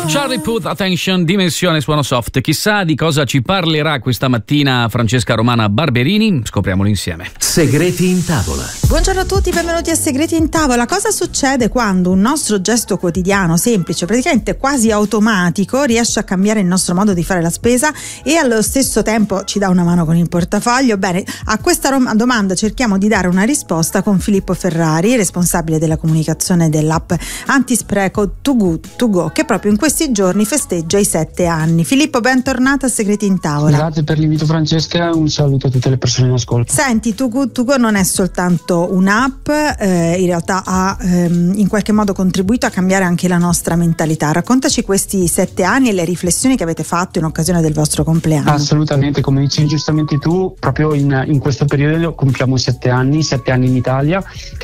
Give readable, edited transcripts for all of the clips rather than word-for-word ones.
Charlie Puth, Attention, Dimensione Suono Soft. Chissà di cosa ci parlerà questa mattina Francesca Romana Barberini, scopriamolo insieme. Segreti in tavola. Buongiorno a tutti, benvenuti a Segreti in tavola. Cosa succede quando un nostro gesto quotidiano, semplice, praticamente quasi automatico, riesce a cambiare il nostro modo di fare la spesa e allo stesso tempo ci dà una mano con il portafoglio? Bene, a questa domanda cerchiamo di dare una risposta con Filippo Ferrari, responsabile della comunicazione dell'app antispreco Too Good To Go, che proprio in questi giorni festeggia i 7 anni. Filippo, bentornata a Segreti in tavola. Grazie per l'invito, Francesca, un saluto a tutte le persone in ascolto. Senti, Too Good To Go non è soltanto un'app, in realtà ha in qualche modo contribuito a cambiare anche la nostra mentalità. Raccontaci questi 7 anni e le riflessioni che avete fatto in occasione del vostro compleanno. Assolutamente, come dicevi giustamente tu, proprio in questo periodo compiamo 7 anni in Italia,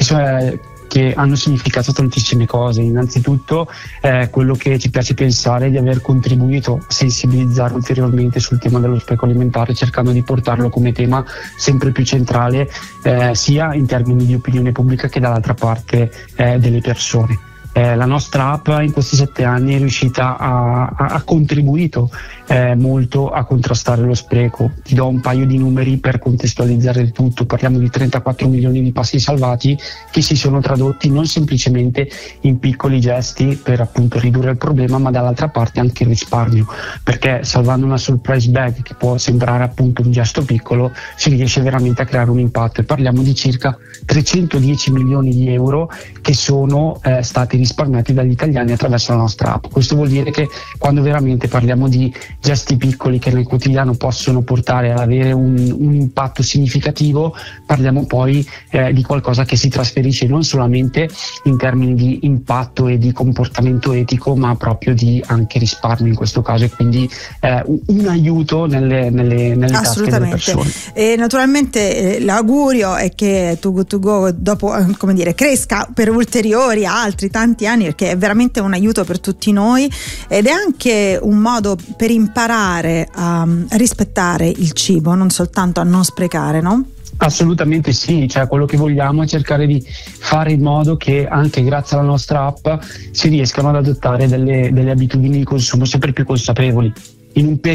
che hanno significato tantissime cose. Innanzitutto quello che ci piace pensare è di aver contribuito a sensibilizzare ulteriormente sul tema dello spreco alimentare, cercando di portarlo come tema sempre più centrale, sia in termini di opinione pubblica che dall'altra parte delle persone. La nostra app in questi 7 anni è riuscita ha contribuito molto a contrastare lo spreco. Ti do un paio di numeri per contestualizzare il tutto. Parliamo di 34 milioni di pasti salvati che si sono tradotti non semplicemente in piccoli gesti per appunto ridurre il problema, ma dall'altra parte anche il risparmio, perché salvando una surprise bag, che può sembrare appunto un gesto piccolo, si riesce veramente a creare un impatto, e parliamo di circa 310 milioni di euro che sono stati risparmiati dagli italiani attraverso la nostra app. Questo vuol dire che quando veramente parliamo di gesti piccoli che nel quotidiano possono portare ad avere un impatto significativo, parliamo poi di qualcosa che si trasferisce non solamente in termini di impatto e di comportamento etico, ma proprio di anche risparmio in questo caso, e quindi un aiuto nelle tasche delle persone. E naturalmente l'augurio è che Too Good To Go dopo cresca per ulteriori altri tanti anni, perché è veramente un aiuto per tutti noi ed è anche un modo per imparare a rispettare il cibo, non soltanto a non sprecare, no? Assolutamente sì, cioè quello che vogliamo è cercare di fare in modo che anche grazie alla nostra app si riescano ad adottare delle abitudini di consumo sempre più consapevoli. In un periodo